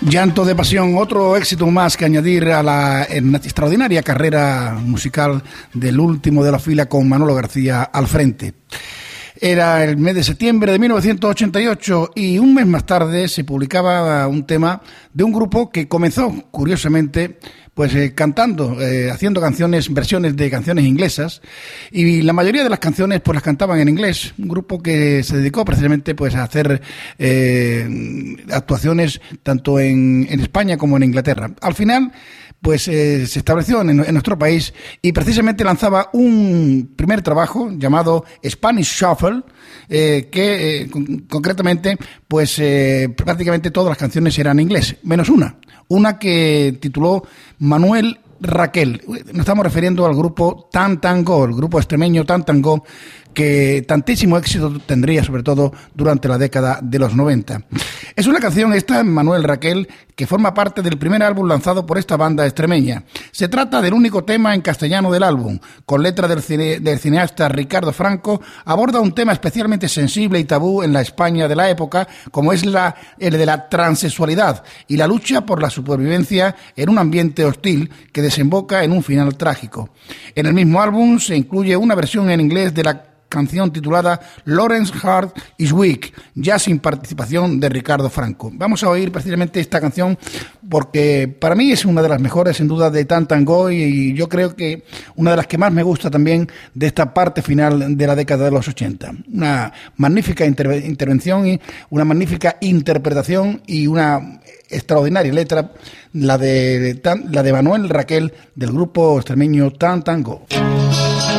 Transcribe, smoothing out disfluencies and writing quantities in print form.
Llanto de pasión, otro éxito más que añadir a la extraordinaria carrera musical del último de la fila con Manolo García al frente. Era el mes de septiembre de 1988 y un mes más tarde se publicaba un tema de un grupo que comenzó, curiosamente, pues cantando, haciendo versiones de canciones inglesas, y la mayoría de las canciones pues las cantaban en inglés. Un grupo que se dedicó precisamente pues a hacer actuaciones tanto en España como en Inglaterra. Al final pues se estableció en nuestro país y precisamente lanzaba un primer trabajo llamado Spanish Shuffle, que concretamente pues prácticamente todas las canciones eran en inglés, menos una que tituló Manuel Raquel. Nos estamos refiriendo al grupo Tan Tan Go, el grupo extremeño Tan Tan Go, que tantísimo éxito tendría, sobre todo durante la década de los 90. Es una canción esta, Manuel Raquel, que forma parte del primer álbum lanzado por esta banda extremeña. Se trata del único tema en castellano del álbum. Con letra del cineasta Ricardo Franco, aborda un tema especialmente sensible y tabú en la España de la época, como es el de la transexualidad y la lucha por la supervivencia en un ambiente hostil que desemboca en un final trágico. En el mismo álbum se incluye una versión en inglés de la canción titulada Lawrence Heart is Weak, ya sin participación de Ricardo Franco. Vamos a oír precisamente esta canción porque para mí es una de las mejores sin duda de Tan Tan Go y yo creo que una de las que más me gusta también de esta parte final de la década de los 80. Una magnífica intervención y una magnífica interpretación y una extraordinaria letra, la de Manuel Raquel del grupo extremeño Tan Tan Go.